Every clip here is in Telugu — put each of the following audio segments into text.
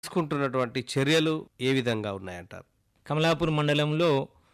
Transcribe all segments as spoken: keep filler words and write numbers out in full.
తీసుకుంటున్నటువంటి చర్యలు ఏ విధంగా ఉన్నాయంటారు? కమలాపూర్ మండలంలో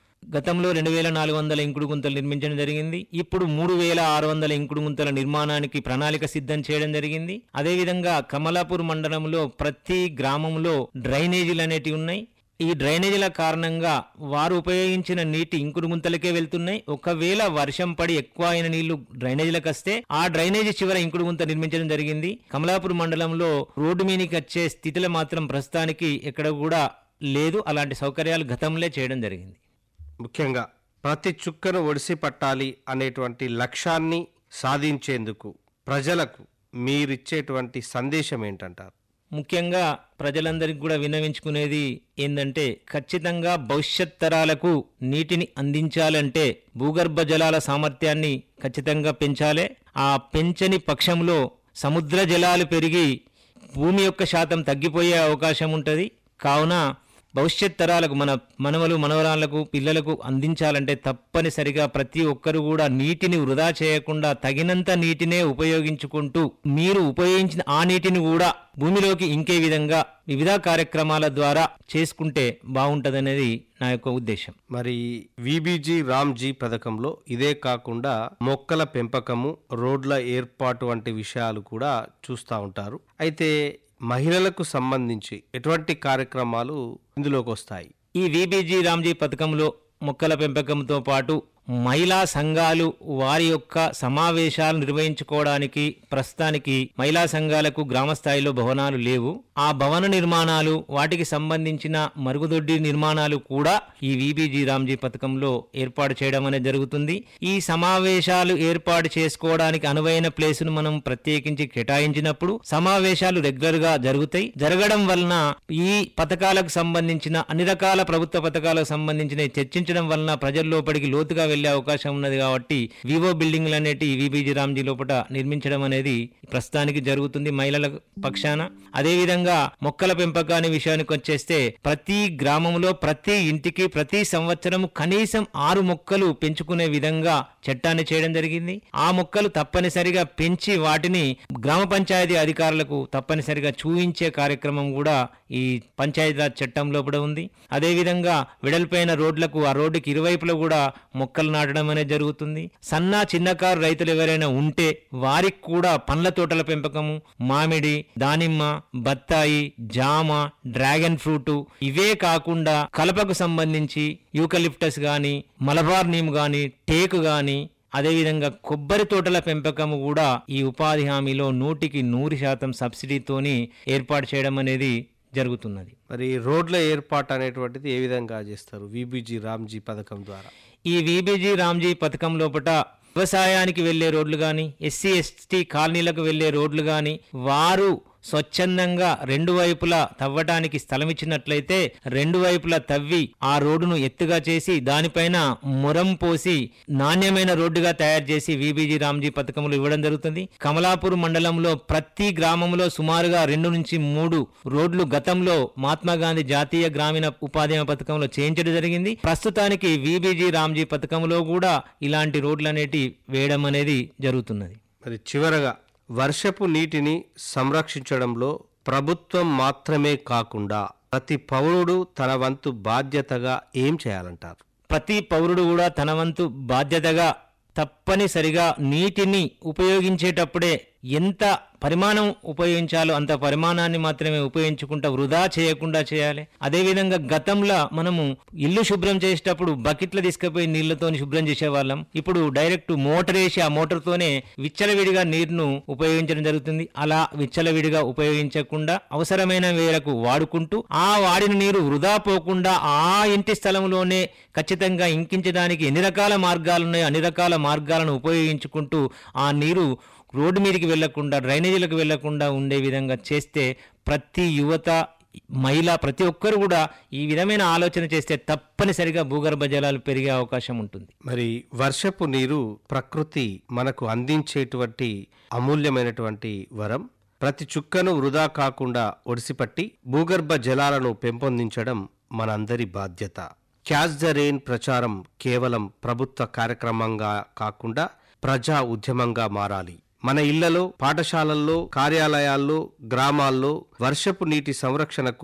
గతంలో రెండు వేల నాలుగు వందల ఇంకుడు గుంతలు నిర్మించడం జరిగింది. ఇప్పుడు మూడు వేల ఆరు వందల ఇంకుడు గుంతల నిర్మాణానికి ప్రణాళిక సిద్ధం చేయడం జరిగింది. అదేవిధంగా కమలాపూర్ మండలంలో ప్రతి గ్రామంలో డ్రైనేజీలు అనేటివి ఉన్నాయి. ఈ డ్రైనేజీల కారణంగా వారు ఉపయోగించిన నీటి ఇంకుడు గుంతలకే వెళ్తున్నాయి. ఒకవేళ వర్షం పడి ఎక్కువ అయిన నీళ్లు డ్రైనేజీలకు వస్తే ఆ డ్రైనేజీ చివర ఇంకుడు గుంత నిర్మించడం జరిగింది. కమలాపూర్ మండలంలో రోడ్డు మీదకి వచ్చే స్థితిలో మాత్రం ప్రస్తుతానికి ఎక్కడ కూడా లేదు. అలాంటి సౌకర్యాలు గతంలో చేయడం జరిగింది. ముఖ్యంగా ప్రతి చుక్కను ఒడిసి పట్టాలి అనేటువంటి లక్ష్యాన్ని సాధించేందుకు ప్రజలకు మీరిచ్చేటువంటి సందేశం ఏంటంటారు? ముఖ్యంగా ప్రజలందరికీ కూడా విన్నవించుకునేది ఏంటంటే, ఖచ్చితంగా భవిష్యత్ తరాలకు నీటిని అందించాలంటే భూగర్భ జలాల సామర్థ్యాన్ని ఖచ్చితంగా పెంచాలి. ఆ పెంచని పక్షంలో సముద్ర జలాలు పెరిగి భూమి యొక్క శాతం తగ్గిపోయే అవకాశం ఉంటుంది. కావున భవిష్యత్ తరాలకు మన మనవలు మనవరాళ్లకు పిల్లలకు అందించాలంటే తప్పనిసరిగా ప్రతి ఒక్కరు కూడా నీటిని వృధా చేయకుండా తగినంత నీటినే ఉపయోగించుకుంటూ మీరు ఉపయోగించిన ఆ నీటిని కూడా భూమిలోకి ఇంకే విధంగా వివిధ కార్యక్రమాల ద్వారా చేసుకుంటే బాగుంటదనేది నా యొక్క ఉద్దేశం. మరి విబిజి రామ్జీ పథకంలో ఇదే కాకుండా మొక్కల పెంపకము, రోడ్ల ఏర్పాటు వంటి విషయాలు కూడా చూస్తూ ఉంటారు. అయితే మహిళలకు సంబంధించి ఎటువంటి కార్యక్రమాలు ఇందులోకి వస్తాయి? ఈ విబిజి రామ్జీ పథకంలో మొక్కల పెంపకంతో పాటు మహిళా సంఘాలు వారి యొక్క సమావేశాలు నిర్వహించుకోవడానికి ప్రస్తుతానికి మహిళా సంఘాలకు గ్రామ స్థాయిలో భవనాలు లేవు. ఆ భవన నిర్మాణాలు వాటికి సంబంధించిన మరుగుదొడ్డి నిర్మాణాలు కూడా ఈ విబిజి రామ్జీ పథకంలో ఏర్పాటు చేయడం అనేది జరుగుతుంది. ఈ సమావేశాలు ఏర్పాటు చేసుకోవడానికి అనువైన ప్లేసును మనం ప్రత్యేకించి కేటాయించినప్పుడు సమావేశాలు రెగ్యులర్ గా జరుగుతాయి. జరగడం వలన ఈ పథకాలకు సంబంధించిన అన్ని రకాల ప్రభుత్వ పథకాలకు సంబంధించిన చర్చించడం వలన ప్రజల లోపలికి లోతుగా వెళ్లే అవకాశం ఉన్నది. కాబట్టి వివో బిల్డింగ్లు అనేటి విబిజి రామ్జీ లోపల నిర్మించడం అనేది ప్రస్తుతానికి జరుగుతుంది మహిళల పక్షాన. అదేవిధంగా మొక్కల పెంపకాన్ని విషయానికి వచ్చేస్తే ప్రతి గ్రామంలో ప్రతి ఇంటికి ప్రతి సంవత్సరం కనీసం ఆరు మొక్కలు పెంచుకునే విధంగా చట్టాన్ని చేయడం జరిగింది. ఆ మొక్కలు తప్పనిసరిగా పెంచి వాటిని గ్రామ పంచాయతీ అధికారులకు తప్పనిసరిగా చూయించే కార్యక్రమం కూడా ఈ పంచాయతీరాజ్ చట్టం లోపల ఉంది. అదేవిధంగా వెడల్పైన రోడ్లకు ఆ రోడ్డుకి ఇరువైపులో కూడా మొక్కలు నాటడం అనేది జరుగుతుంది. సన్న చిన్నకారు రైతులు ఎవరైనా ఉంటే వారికి కూడా పండ్ల తోటల పెంపకము, మామిడి, దానిమ్మ, బత్తాయి, జామ, డ్రాగన్ ఫ్రూట్, ఇవే కాకుండా కలపకు సంబంధించి యూకలిప్టస్ గాని, మలబార్ నీమ్ గాని, టేకు గాని, అదేవిధంగా కొబ్బరి తోటల పెంపకము కూడా ఈ ఉపాధి హామీలో నూటికి నూరు శాతం సబ్సిడీతోని ఏర్పాటు చేయడం అనేది జరుగుతున్నది. మరి రోడ్ల ఏర్పాటు అనేటువంటిది ఏ విధంగా చేస్తారు విబిజి రామ్జీ పథకం ద్వారా? ఈ విబిజి రామ్జీ పథకం లోపల వ్యవసాయానికి వెళ్లే రోడ్లు గాని, ఎస్సీ ఎస్టీ కాలనీలకు వెళ్లే రోడ్లు గాని వారు స్వచ్ఛందంగా రెండు వైపులా తవ్వటానికి స్థలం ఇచ్చినట్లయితే రెండు వైపులా తవ్వి ఆ రోడ్డును ఎత్తుగా చేసి దానిపైన మురం పోసి నాణ్యమైన రోడ్డుగా తయారు చేసి విబిజి రామ్జీ పథకంలో ఇవ్వడం జరుగుతుంది. కమలాపూర్ మండలంలో ప్రతి గ్రామంలో సుమారుగా రెండు నుంచి మూడు రోడ్లు గతంలో మహాత్మా గాంధీ జాతీయ గ్రామీణ ఉపాధి పథకంలో చేయించడం జరిగింది. ప్రస్తుతానికి విబిజి రామ్జీ పథకంలో కూడా ఇలాంటి రోడ్లు అనేటి వేయడం అనేది జరుగుతున్నది. మరి చివరగా వర్షపు నీటిని సంరక్షించడంలో ప్రభుత్వం మాత్రమే కాకుండా ప్రతి పౌరుడు తన వంతు బాధ్యతగా ఏం చేయాలంటారు? ప్రతి పౌరుడు కూడా తన వంతు బాధ్యతగా తప్పనిసరిగా నీటిని ఉపయోగించేటప్పుడే ఎంత పరిమాణం ఉపయోగించాలో అంత పరిమాణాన్ని మాత్రమే ఉపయోగించుకుంటా వృధా చేయకుండా చేయాలి. అదేవిధంగా గతంలో మనము ఇల్లు శుభ్రం చేసేటప్పుడు బకెట్లు తీసుకుపోయి నీళ్లతో శుభ్రం చేసేవాళ్ళం. ఇప్పుడు డైరెక్ట్ మోటార్ వేసి ఆ మోటార్తోనే విచ్చలవిడిగా నీరును ఉపయోగించడం జరుగుతుంది. అలా విచ్చలవిడిగా ఉపయోగించకుండా అవసరమైన వేళకు వాడుకుంటూ ఆ వాడిన నీరు వృధా పోకుండా ఆ ఇంటి స్థలంలోనే ఖచ్చితంగా ఇంకించడానికి ఎన్ని రకాల మార్గాలున్నాయో అన్ని రకాల మార్గాలను ఉపయోగించుకుంటూ ఆ నీరు రోడ్డు మీదకి వెళ్లకుండా డ్రైనేజీలకు వెళ్లకుండా ఉండే విధంగా చేస్తే ప్రతి యువత మహిళ ప్రతి ఒక్కరు కూడా ఈ విధమైన ఆలోచన చేస్తే తప్పనిసరిగా భూగర్భ జలాలు పెరిగే అవకాశం ఉంటుంది. మరి వర్షపు నీరు ప్రకృతి మనకు అందించేటువంటి అమూల్యమైనటువంటి వరం. ప్రతి చుక్కను వృధా కాకుండా ఒడిసిపట్టి భూగర్భ జలాలను పెంపొందించడం మనందరి బాధ్యత. క్యాచ్ ద రెయిన్ ప్రచారం కేవలం ప్రభుత్వ కార్యక్రమంగా కాకుండా ప్రజా ఉద్యమంగా మారాలి. మన ఇళ్లలో, పాఠశాలల్లో, కార్యాలయాల్లో, గ్రామాల్లో వర్షపు నీటి సంరక్షణకు